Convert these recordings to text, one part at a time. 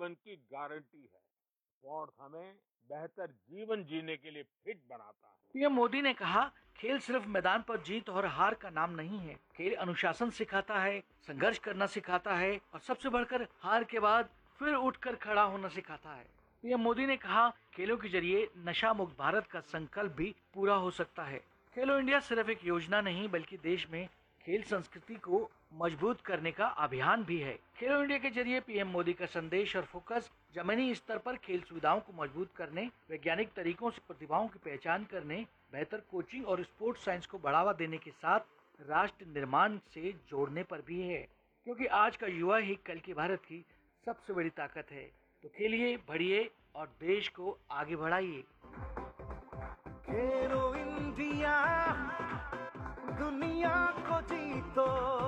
जीवन की गारंटी है। स्पोर्ट्स हमें बेहतर जीवन जीने के लिए फिट बनाता है। पीएम मोदी ने कहा, खेल सिर्फ मैदान पर जीत और हार का नाम नहीं है। खेल अनुशासन सिखाता है, संघर्ष करना सिखाता है और सबसे बढ़कर हार के बाद फिर उठकर खड़ा होना सिखाता है। पीएम मोदी ने कहा, खेलों के जरिए नशा मुक्त भारत का संकल्प भी पूरा हो सकता है। खेलो इंडिया सिर्फ एक योजना नहीं बल्कि देश में खेल संस्कृति को मजबूत करने का अभियान भी है। खेलो इंडिया के जरिए पीएम मोदी का संदेश और फोकस जमीनी स्तर पर खेल सुविधाओं को मजबूत करने, वैज्ञानिक तरीकों से प्रतिभाओं की पहचान करने, बेहतर कोचिंग और स्पोर्ट्स साइंस को बढ़ावा देने के साथ राष्ट्र निर्माण से जोड़ने पर भी है। क्योंकि आज का युवा ही कल के भारत की सबसे बड़ी ताकत है। तो खेलिए, बढ़िए और देश को आगे बढ़ाइए। खेलो इंडिया, दुनिया को जीतो।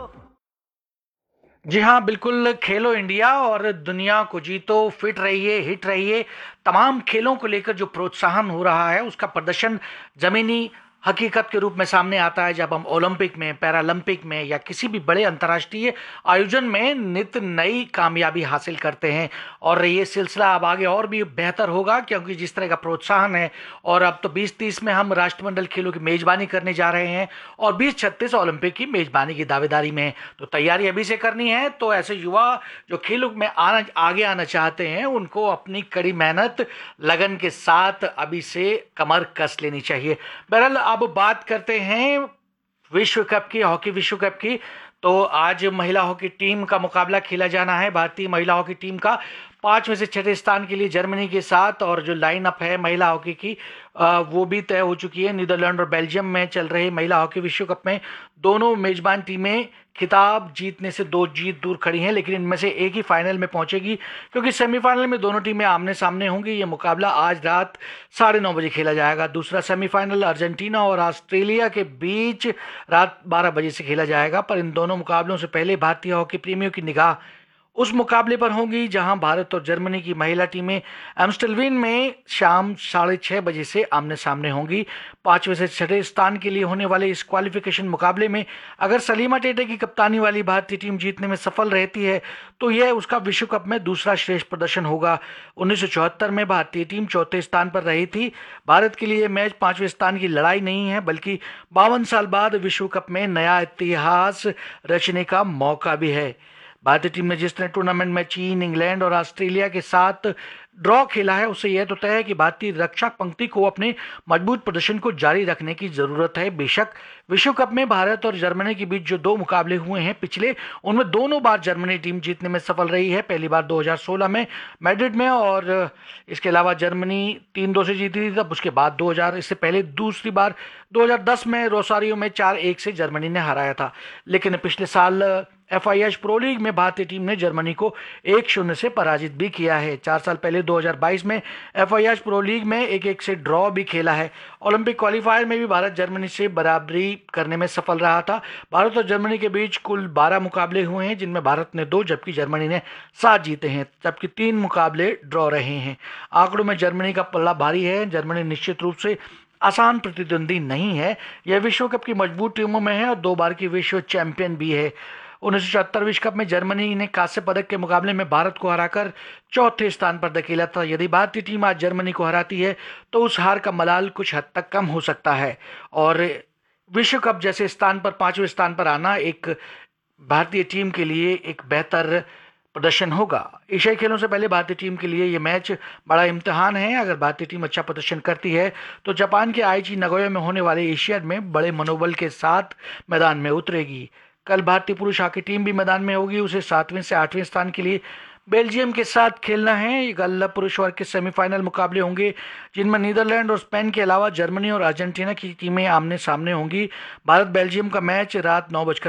जी हाँ, बिल्कुल, खेलो इंडिया और दुनिया को जीतो, फिट रहिए, हिट रहिए। तमाम खेलों को लेकर जो प्रोत्साहन हो रहा है उसका प्रदर्शन जमीनी हकीकत के रूप में सामने आता है जब हम ओलंपिक में, पैरालंपिक में या किसी भी बड़े अंतर्राष्ट्रीय आयोजन में नित नई कामयाबी हासिल करते हैं। और ये सिलसिला अब आगे और भी बेहतर होगा क्योंकि जिस तरह का प्रोत्साहन है, और अब तो 2030 में हम राष्ट्रमंडल खेलों की मेजबानी करने जा रहे हैं और 2036 ओलंपिक की मेजबानी की दावेदारी में हैं। तो तैयारी अभी से करनी है। तो ऐसे युवा जो खेलों में आगे आना चाहते हैं उनको अपनी कड़ी मेहनत, लगन के साथ अभी से कमर कस लेनी चाहिए। बहरहाल अब बात करते हैं विश्व कप की, हॉकी विश्व कप की। तो आज महिला हॉकी टीम का मुकाबला खेला जाना है। भारतीय महिला हॉकी टीम का 5 में से 6 स्थान के लिए जर्मनी के साथ, और जो लाइन अप है महिला हॉकी की वो भी तय हो चुकी है। नीदरलैंड और बेल्जियम में चल रहे महिला हॉकी विश्व कप में दोनों मेजबान टीमें खिताब जीतने से 2 जीत दूर खड़ी हैं, लेकिन इनमें से एक ही फाइनल में पहुंचेगी क्योंकि सेमीफाइनल में दोनों टीमें आमने सामने होंगी। ये मुकाबला आज रात 9:30 बजे खेला जाएगा। दूसरा सेमीफाइनल अर्जेंटीना और ऑस्ट्रेलिया के बीच रात 12 बजे से खेला जाएगा। पर इन दोनों मुकाबलों से पहले भारतीय हॉकी प्रेमियों की निगाह उस मुकाबले पर होंगी जहां भारत और जर्मनी की महिला टीमें एम्स्टलवीन में शाम 6:30 बजे से आमने सामने होंगी। 5 में से 6 स्थान के लिए होने वाले इस क्वालिफिकेशन मुकाबले में अगर सलीमा टेटे की कप्तानी वाली भारतीय टीम जीतने में सफल रहती है तो यह उसका विश्व कप में दूसरा श्रेष्ठ प्रदर्शन होगा। 1974 में भारतीय टीम 4थे स्थान पर रही थी। भारत के लिए मैच 5वें स्थान की लड़ाई नहीं है बल्कि 52 साल बाद विश्व कप में नया इतिहास रचने का मौका भी है। भारतीय टीम ने जिस तरह टूर्नामेंट में चीन, इंग्लैंड और ऑस्ट्रेलिया के साथ ड्रॉ खेला है उससे यह तो तय है कि भारतीय रक्षा पंक्ति को अपने मजबूत प्रदर्शन को जारी रखने की जरूरत है। बेशक विश्व कप में भारत और जर्मनी के बीच जो 2 मुकाबले हुए हैं पिछले, उनमें दोनों बार जर्मनी टीम जीतने में सफल रही है। पहली बार 2016 में मैड्रिड में, और इसके अलावा जर्मनी 3-2 से जीती थी। तब उसके बाद 2000, इससे पहले दूसरी बार 2010 में रोसारियो में 4-1 से जर्मनी ने हराया था। लेकिन पिछले साल FIH प्रो लीग में भारतीय टीम ने जर्मनी को 1-0 से पराजित भी किया है। 4 साल पहले 2022 में FIH प्रो लीग में 1-1 से ड्रॉ भी खेला है। ओलंपिक क्वालिफायर में भी भारत जर्मनी से बराबरी करने में सफल रहा था। भारत और जर्मनी के बीच कुल 12 मुकाबले हुए हैं जिनमें भारत ने 2 जबकि जर्मनी ने 7 जीते हैं, जबकि 3 मुकाबले ड्रॉ रहे हैं। आंकड़ों में जर्मनी का पल्ला भारी है। जर्मनी निश्चित रूप से आसान प्रतिद्वंदी नहीं है। यह विश्व कप की मजबूत टीमों में है और 2 बार की विश्व चैंपियन भी है। 1974 विश्व कप में जर्मनी ने कांस्य पदक के मुकाबले में भारत को हराकर 4थे स्थान पर धकेला था। यदि भारतीय टीम आज जर्मनी को हराती है तो उस हार का मलाल कुछ हद तक कम हो सकता है और विश्व कप जैसे स्थान पर 5वें स्थान पर आना एक भारतीय टीम के लिए एक बेहतर प्रदर्शन होगा। एशियाई खेलों से पहले भारतीय टीम के लिए यह मैच बड़ा इम्तिहान है। अगर भारतीय टीम अच्छा प्रदर्शन करती है तो जापान के आईची नगोया में होने वाले एशियड में बड़े मनोबल के साथ मैदान में उतरेगी। कल भारतीय पुरुष हॉकी टीम भी मैदान में होगी। उसे 7वें से 8वें स्थान के लिए बेल्जियम के साथ खेलना है। कल पुरुष वर्ग के सेमीफाइनल मुकाबले होंगे जिनमें नीदरलैंड और स्पेन के अलावा जर्मनी और अर्जेंटीना की टीमें आमने सामने होंगी। भारत बेल्जियम का मैच रात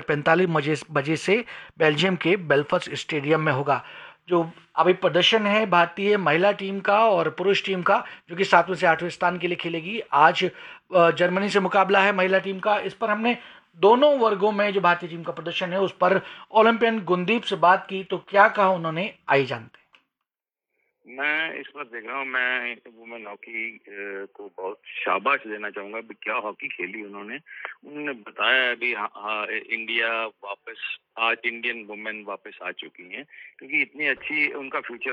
9:45 बजे से बेल्जियम के बेलफस्ट स्टेडियम में होगा। जो अभी प्रदर्शन है भारतीय महिला टीम का और पुरुष टीम का, जो कि 7वें से 8वें स्थान के लिए खेलेगी। आज जर्मनी से मुकाबला है महिला टीम का। इस पर हमने दोनों वर्गों में जो भारतीय टीम का प्रदर्शन है उस पर ओलंपियन गुनदीप से बात की तो क्या कहा उन्होंने, आइए जानते हैं। मैं इस पर देख रहा हूँ, मैं वुमेन हॉकी को बहुत शाबाश देना चाहूंगा। अभी क्या हॉकी खेली उन्होंने बताया अभी। इंडिया वापस, आज इंडियन वुमेन वापस आ चुकी हैं क्योंकि इतनी अच्छी उनका फ्यूचर